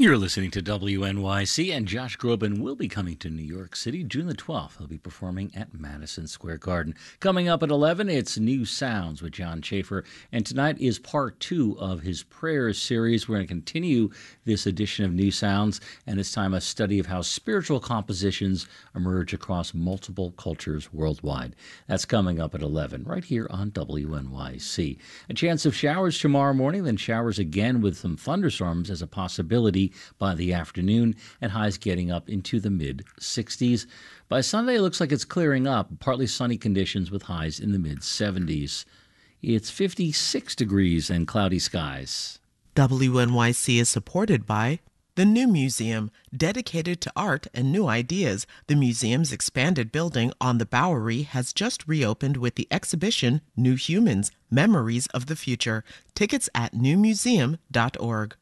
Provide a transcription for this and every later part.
You're listening to WNYC, and Josh Groban will be coming to New York City June the 12th. He'll be performing at Madison Square Garden. Coming up at 11, it's New Sounds with John Schaefer, and tonight is part 2 of his Prayers series. We're going to continue this edition of New Sounds, and this time a study of how spiritual compositions emerge across multiple cultures worldwide. That's coming up at 11, right here on WNYC. A chance of showers tomorrow morning, then showers again with some thunderstorms as a possibility by the afternoon, and highs getting up into the mid-60s. By Sunday, it looks like it's clearing up, partly sunny conditions with highs in the mid-70s. It's 56 degrees and cloudy skies. WNYC is supported by the New Museum, dedicated to art and new ideas. The museum's expanded building on the Bowery has just reopened with the exhibition New Humans, Memories of the Future. Tickets at newmuseum.org.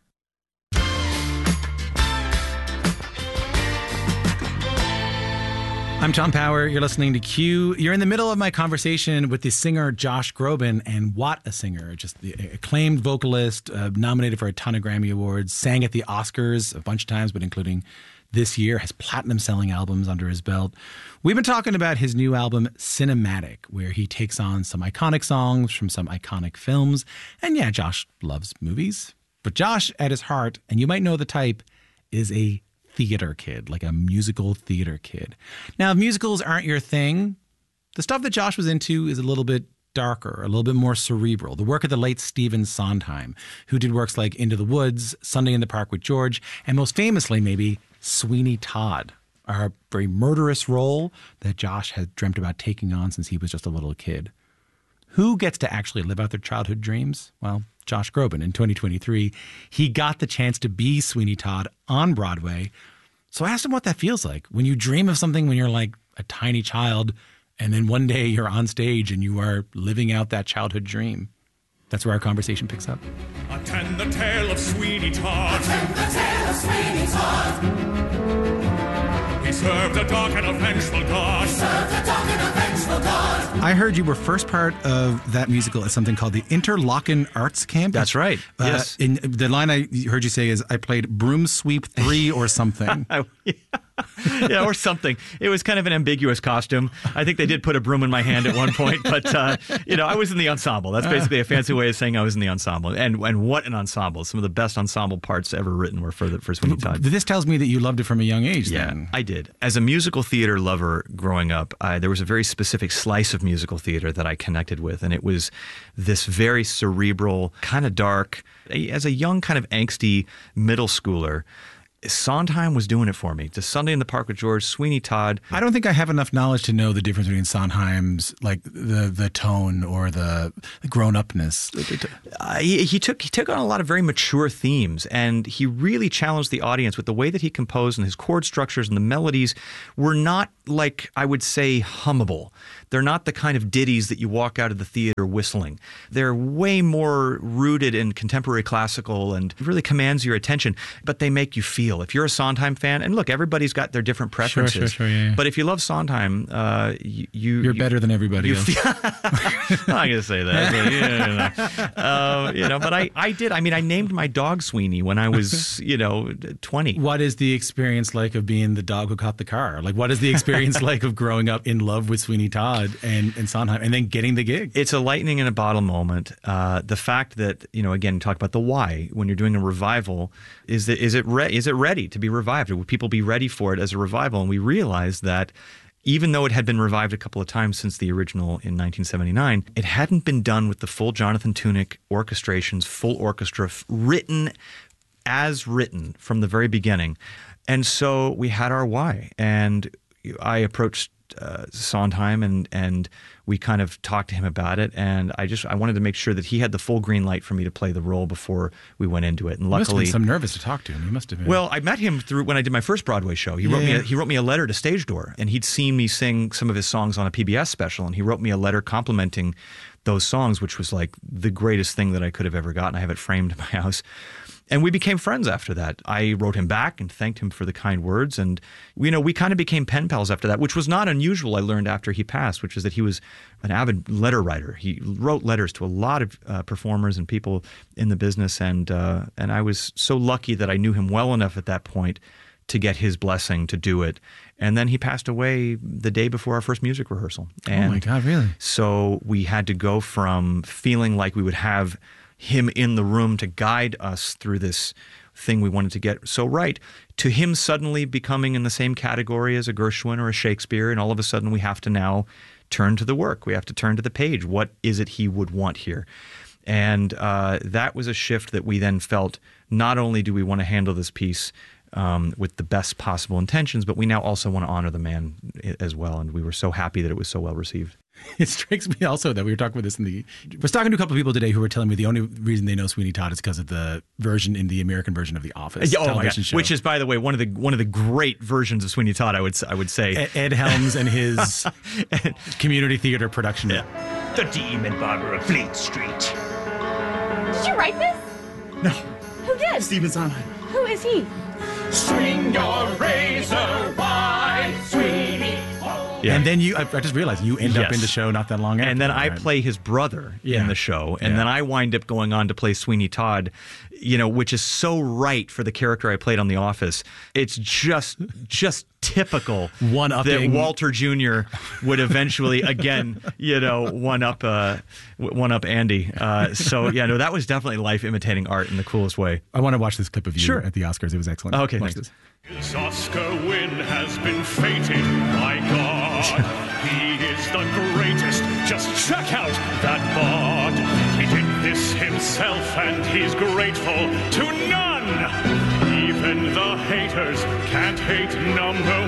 I'm Tom Power. You're listening to Q. You're in the middle of my conversation with the singer Josh Groban, and what a singer. Just the acclaimed vocalist, nominated for a ton of Grammy Awards, sang at the Oscars a bunch of times, but including this year, has platinum-selling albums under his belt. We've been talking about his new album, Cinematic, where he takes on some iconic songs from some iconic films. And yeah, Josh loves movies. But Josh, at his heart, and you might know the type, is a theater kid, like a musical theater kid. Now, if musicals aren't your thing, the stuff that Josh was into is a little bit darker, a little bit more cerebral. The work of the late Stephen Sondheim, who did works like Into the Woods, Sunday in the Park with George, and most famously maybe Sweeney Todd, a very murderous role that Josh had dreamt about taking on since he was just a little kid. Who gets to actually live out their childhood dreams? Well, Josh Groban. In 2023, he got the chance to be Sweeney Todd on Broadway. So I asked him what that feels like when you dream of something when you're like a tiny child, and then one day you're on stage and you are living out that childhood dream. That's where our conversation picks up. Attend the tale of Sweeney Todd. Attend the tale of Sweeney Todd. He served a dark and a vengeful God. He served a dark and a vengeful God. I heard you were first part of that musical at something called the Interlochen Arts Camp. That's right. Yes. In the line I heard you say is, I played Broom Sweep 3 or something. Yeah, or something. It was kind of an ambiguous costume. I think they did put a broom in my hand at one point, but I was in the ensemble. That's basically a fancy way of saying I was in the ensemble. And what an ensemble! Some of the best ensemble parts ever written were for Sweeney Todd. This tells me that you loved it from a young age. Yeah, then. I did. As a musical theater lover growing up, there was a very specific slice of musical theater that I connected with, and it was this very cerebral, kind of dark. As a young, kind of angsty middle schooler, Sondheim was doing it for me. The Sunday in the Park with George, Sweeney Todd. I don't think I have enough knowledge to know the difference between Sondheim's, like the tone or the grown-upness. He took on a lot of very mature themes, and he really challenged the audience with the way that he composed, and his chord structures and the melodies were not, like, I would say, hummable. They're not the kind of ditties that you walk out of the theater whistling. They're way more rooted in contemporary classical and really commands your attention, but they make you feel. If you're a Sondheim fan, and look, everybody's got their different preferences. Sure, yeah. But if you love Sondheim, you're better than everybody else. I'm not going to say that. But I did. I mean, I named my dog Sweeney when I was, 20. What is the experience like of being the dog who caught the car? Like, what is the experience like of growing up in love with Sweeney Todd and Sondheim, and then getting the gig? It's a lightning in a bottle moment. The fact that, again, talk about the why when you're doing a revival, is it ready to be revived? Would people be ready for it as a revival? And we realized that even though it had been revived a couple of times since the original in 1979, it hadn't been done with the full Jonathan Tunick orchestrations, full orchestra, written from the very beginning. And so we had our why. And I approached Sondheim and we kind of talked to him about it, and I wanted to make sure that he had the full green light for me to play the role before we went into it. And luckily, you must have been some nervous to talk to him. You must have been. Well, I met him when I did my first Broadway show. He wrote me a letter to Stage Door, and he'd seen me sing some of his songs on a PBS special, and he wrote me a letter complimenting those songs, which was like the greatest thing that I could have ever gotten. I have it framed in my house. And we became friends after that. I wrote him back and thanked him for the kind words. And, we kind of became pen pals after that, which was not unusual, I learned after he passed, which is that he was an avid letter writer. He wrote letters to a lot of performers and people in the business. And I was so lucky that I knew him well enough at that point to get his blessing to do it. And then he passed away the day before our first music rehearsal. And oh my God, really? So we had to go from feeling like we would have him in the room to guide us through this thing we wanted to get so right, to him suddenly becoming in the same category as a Gershwin or a Shakespeare, and all of a sudden we have to now turn to the work. We have to turn to the page. What is it he would want here? And that was a shift that we then felt, not only do we want to handle this piece with the best possible intentions, but we now also want to honor the man as well. And we were so happy that it was so well received. It strikes me also that we were talking about this I was talking to a couple of people today who were telling me the only reason they know Sweeney Todd is because of the version in the American version of The Office television show. Which is, by the way, one of the great versions of Sweeney Todd, I would say. Ed Helms and his community theater production. Yeah. The Demon Barber of Fleet Street. Did you write this? No. Who did? Stephen Sondheim. Who is he? Swing your razor wide, Sweeney. Yeah. And then I just realized you end up in the show not that long after. And then I play his brother in the show. And then I wind up going on to play Sweeney Todd, which is so right for the character I played on The Office. It's just typical that Walter Jr. would eventually, again, one up Andy. That was definitely life imitating art in the coolest way. I want to watch this clip of you at the Oscars. It was excellent. Okay, watch thanks. His Oscar win has been fated by God. He is the greatest. Just check out that bod. He did this himself and he's grateful to none. Even the haters can't hate number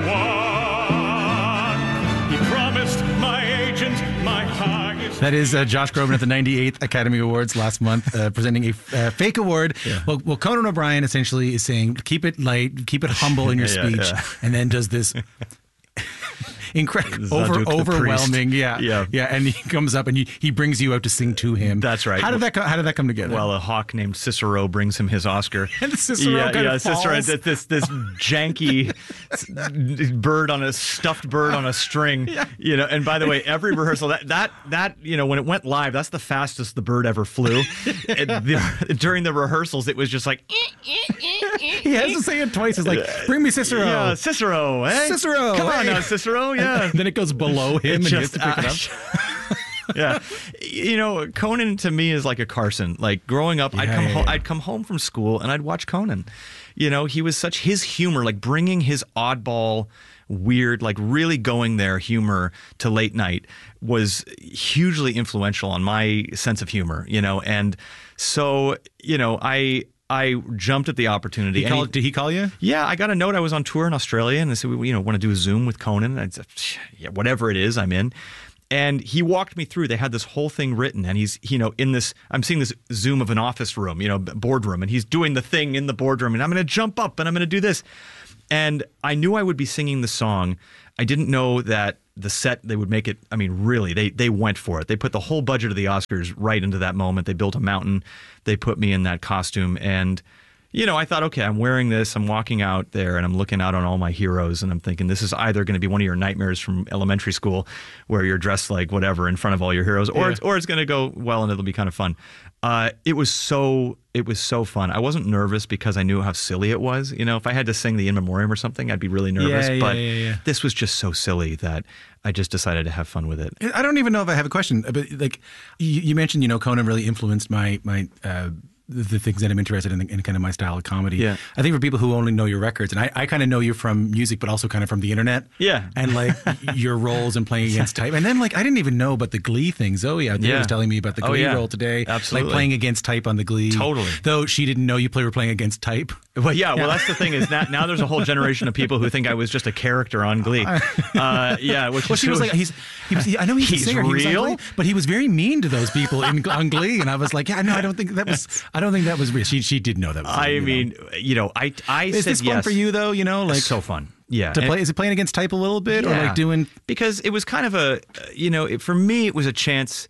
one. He promised my agent my highest. That is Josh Groban at the 98th Academy Awards last month, presenting a fake award. Yeah. Well, Conan O'Brien essentially is saying, keep it light, keep it humble in your speech, and then does this overwhelming, and he comes up and he brings you out to sing to him. That's right. How did that come together? Well, a hawk named Cicero brings him his Oscar. And Cicero falls. Cicero, this janky stuffed bird on a string. And by the way, every rehearsal that when it went live, that's the fastest the bird ever flew. During the rehearsals, it was just like he has to say it twice. It's like, bring me Cicero. Yeah, Cicero. Eh? Cicero. Come on now, Cicero. Yeah. Then it goes below him and he has to pick it up. Yeah. Conan to me is like a Carson. Like growing up, I'd come home from school and I'd watch Conan. He was his humor, like bringing his oddball, weird, like really going there humor to late night was hugely influential on my sense of humor, and so, I jumped at the opportunity. Did he call you? Yeah, I got a note. I was on tour in Australia, and they said, want to do a Zoom with Conan? And I said, yeah, whatever it is, I'm in. And he walked me through. They had this whole thing written, and he's, in this, I'm seeing this Zoom of an office room, boardroom, and he's doing the thing in the boardroom, and I'm going to jump up, and I'm going to do this. And I knew I would be singing the song. I didn't know that the set, they would make it, really, they went for it. They put the whole budget of the Oscars right into that moment. They built a mountain. They put me in that costume. And, I thought, okay, I'm wearing this. I'm walking out there and I'm looking out on all my heroes. And I'm thinking, this is either going to be one of your nightmares from elementary school where you're dressed like whatever in front of all your heroes, or it's going to go well and it'll be kind of fun. It was so fun. I wasn't nervous because I knew how silly it was. If I had to sing the In Memoriam or something, I'd be really nervous. But this was just so silly that I just decided to have fun with it. I don't even know if I have a question, but like you mentioned, Conan really influenced my the things that I'm interested in kind of my style of comedy. Yeah. I think for people who only know your records, and I kind of know you from music, but also kind of from the internet. Yeah. And like your roles in playing against type. And then like, I didn't even know about the Glee thing. Zoe out there was telling me about the Glee role today. Absolutely. Like playing against type on the Glee. Totally. Though she didn't know you were playing against type. Well, that's the thing is now there's a whole generation of people who think I was just a character on Glee. She was like, I know he's a singer. Real? He was on Glee, but he was very mean to those people on Glee. And I was like, I don't think that was real. She did know that was real. I is said this fun yes. for you though? Like so fun. Yeah. To play, is it playing against type a little bit or like doing? Because it was kind of for me, it was a chance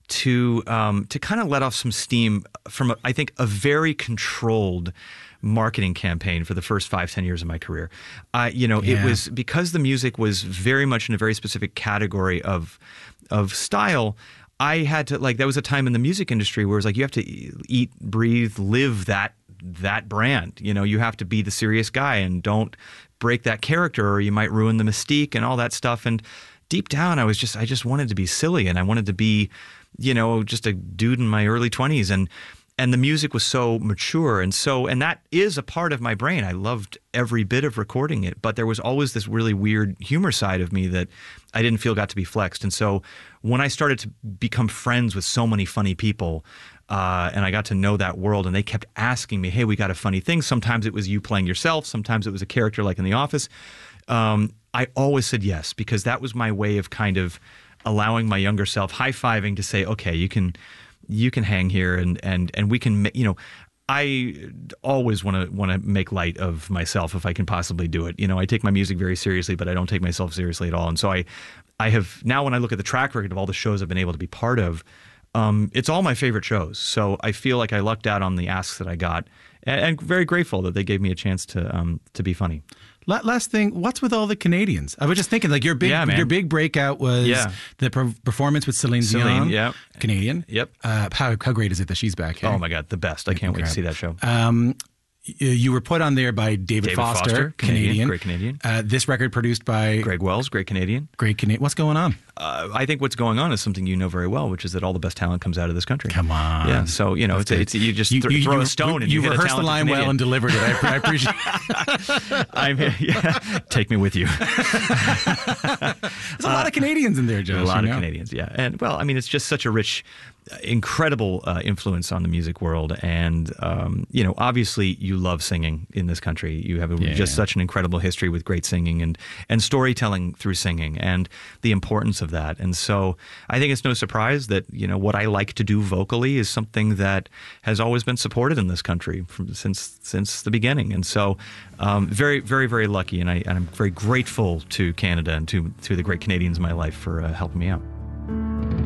to kind of let off some steam from, I think, a very controlled marketing campaign for the first 5-10 years of my career. It was because the music was very much in a very specific category of style. I had to, like, that was a time in the music industry where it was like, you have to eat, breathe, live that brand. You have to be the serious guy and don't break that character or you might ruin the mystique and all that stuff. And deep down, I just wanted to be silly, and I wanted to be, just a dude in my early 20s. And the music was so mature, and that is a part of my brain. I loved every bit of recording it, but there was always this really weird humor side of me that I didn't feel got to be flexed. And so when I started to become friends with so many funny people, and I got to know that world, and they kept asking me, hey, we got a funny thing. Sometimes it was you playing yourself. Sometimes it was a character like in The Office. I always said yes, because that was my way of kind of allowing my younger self, high-fiving to say, okay, you can hang here and we can, I always want to make light of myself if I can possibly do it. I take my music very seriously, but I don't take myself seriously at all. And so I have now, when I look at the track record of all the shows I've been able to be part of, it's all my favorite shows. So I feel like I lucked out on the asks that I got, and very grateful that they gave me a chance to be funny. Last thing, what's with all the Canadians? I was just thinking, like, your big breakout was the performance with Celine Dion. Yep. Canadian. Yep. How great is it that she's back here? Oh my God, the best! I can't wait to see that show. You were put on there by David Foster, Canadian. Great Canadian. This record produced by Greg Wells, great Canadian. Great Canadian. What's going on? I think what's going on is something you know very well, which is that all the best talent comes out of this country. Come on. Yeah. So, it's you just throw a stone and you hit a rehearsed the line well and delivered it. I appreciate it. Take me with you. There's a lot of Canadians in there, Josh. A lot of Canadians, yeah. And, well, I mean, it's just such a rich, incredible influence on the music world. And, obviously you love singing in this country. You have just such an incredible history with great singing and storytelling through singing and the importance of that. And so I think it's no surprise that, what I like to do vocally is something that has always been supported in this country since the beginning. And so very, very, very lucky. And I'm very grateful to Canada and to the great Canadians in my life for helping me out.